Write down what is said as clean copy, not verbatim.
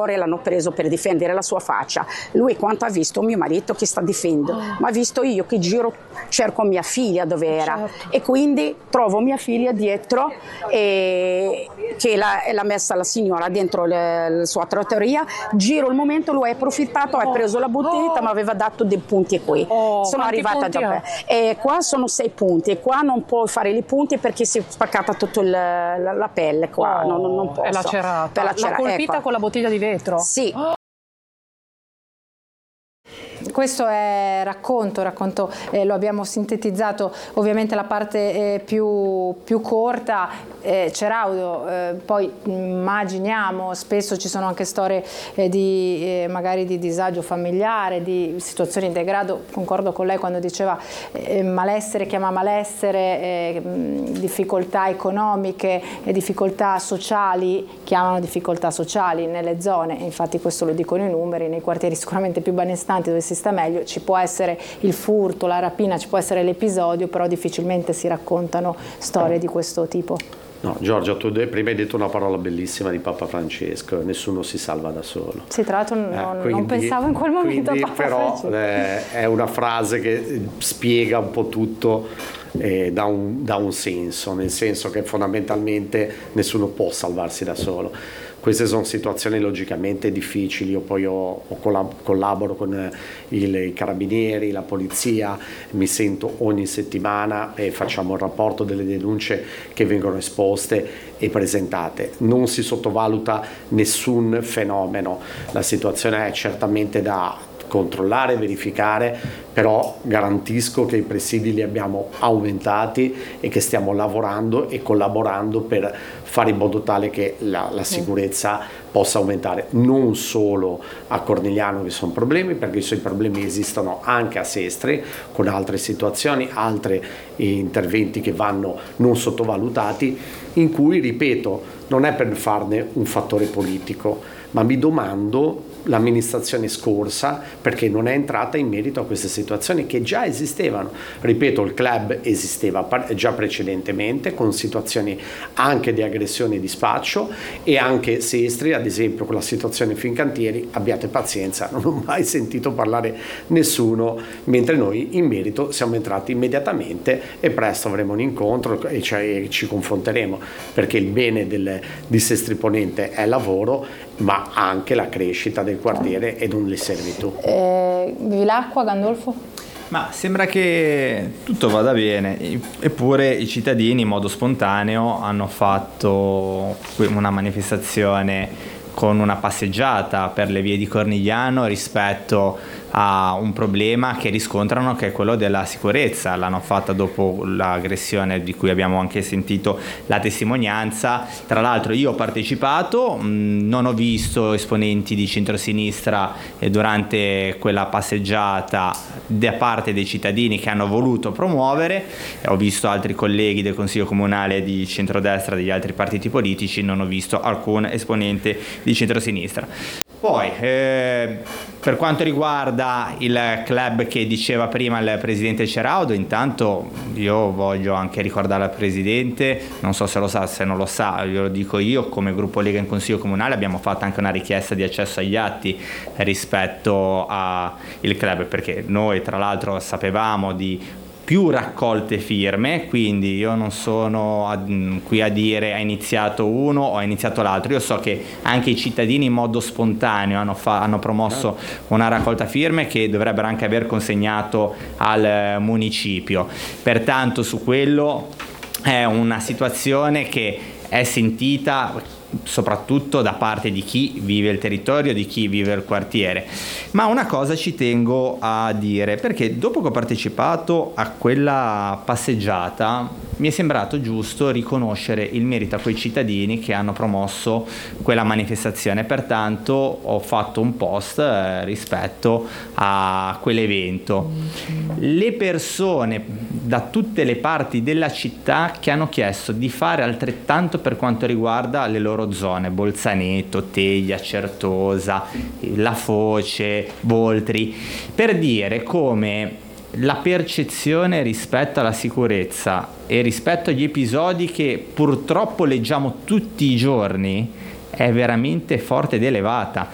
fuori, l'hanno preso per difendere la sua faccia. Lui quando ha visto mio marito che sta difendendo, ma ha visto io che giro, cerco mia figlia dove era, e quindi trovo mia figlia dietro che l'ha messa la signora dentro la sua trattoria, giro il momento, lui ha approfittato, ha preso la bottiglia, mi aveva dato dei punti qui. Sono arrivata già e qua sono 6 punti, e qua non puoi fare i punti perché si è spaccata tutta la pelle qua, non posso. È lacerata. L'ha colpita con la bottiglia di vetro? Sì. Questo è racconto, lo abbiamo sintetizzato, ovviamente la parte più corta. Ceraudo, poi immaginiamo, spesso ci sono anche storie magari di disagio familiare, di situazioni di degrado. Concordo con lei quando diceva malessere chiama malessere, difficoltà economiche e difficoltà sociali chiamano difficoltà sociali nelle zone, infatti questo lo dicono i numeri. Nei quartieri sicuramente più benestanti, dove si sta meglio, ci può essere il furto, la rapina, ci può essere l'episodio, però difficilmente si raccontano storie di questo tipo. No, Giorgia, tu prima hai detto una parola bellissima di Papa Francesco: nessuno si salva da solo. Sì, tra l'altro non pensavo in quel momento a Papa però Francesco. è una frase che spiega un po' tutto, dà un senso, nel senso che fondamentalmente nessuno può salvarsi da solo. Queste sono situazioni logicamente difficili. Io poi collaboro con i carabinieri, la polizia, mi sento ogni settimana e facciamo il rapporto delle denunce che vengono esposte e presentate. Non si sottovaluta nessun fenomeno, la situazione è certamente da controllare, verificare, però garantisco che i presidi li abbiamo aumentati e che stiamo lavorando e collaborando per fare in modo tale che la sicurezza possa aumentare, non solo a Cornigliano che sono problemi, perché i suoi problemi esistono anche a Sestri con altre situazioni, altri interventi che vanno non sottovalutati, in cui, ripeto, non è per farne un fattore politico, ma mi domando l'amministrazione scorsa perché non è entrata in merito a queste situazioni che già esistevano. Ripeto, il club esisteva già precedentemente con situazioni anche di aggressione e di spaccio, e anche Sestri, ad esempio, con la situazione Fincantieri, abbiate pazienza, non ho mai sentito parlare nessuno, mentre noi in merito siamo entrati immediatamente e presto avremo un incontro e ci confronteremo, perché il bene di Sestri Ponente è lavoro, ma anche la crescita del quartiere e non le servitù. Vilacqua, Gandolfo? Ma sembra che tutto vada bene, eppure i cittadini in modo spontaneo hanno fatto una manifestazione con una passeggiata per le vie di Cornigliano rispetto a un problema che riscontrano, che è quello della sicurezza. L'hanno fatta dopo l'aggressione di cui abbiamo anche sentito la testimonianza. Tra l'altro io ho partecipato, non ho visto esponenti di centrosinistra durante quella passeggiata da parte dei cittadini che hanno voluto promuovere, ho visto altri colleghi del Consiglio Comunale di centrodestra degli altri partiti politici, non ho visto alcun esponente di centrosinistra. Poi per quanto riguarda il club che diceva prima il presidente Ceraudo, intanto io voglio anche ricordare al presidente, non so se lo sa, se non lo sa, glielo dico io, come gruppo Lega in Consiglio Comunale abbiamo fatto anche una richiesta di accesso agli atti rispetto al club, perché noi tra l'altro sapevamo di più raccolte firme, quindi io non sono qui a dire ha iniziato uno o ha iniziato l'altro. Io so che anche i cittadini in modo spontaneo hanno promosso una raccolta firme che dovrebbero anche aver consegnato al municipio. Pertanto su quello è una situazione che è sentita soprattutto da parte di chi vive il territorio, di chi vive il quartiere. Ma una cosa ci tengo a dire, perché dopo che ho partecipato a quella passeggiata mi è sembrato giusto riconoscere il merito a quei cittadini che hanno promosso quella manifestazione. Pertanto ho fatto un post rispetto a quell'evento. Le persone da tutte le parti della città che hanno chiesto di fare altrettanto per quanto riguarda le loro zone, Bolzaneto, Teglia, Certosa, La Foce, Voltri, per dire come la percezione rispetto alla sicurezza e rispetto agli episodi che purtroppo leggiamo tutti i giorni è veramente forte ed elevata.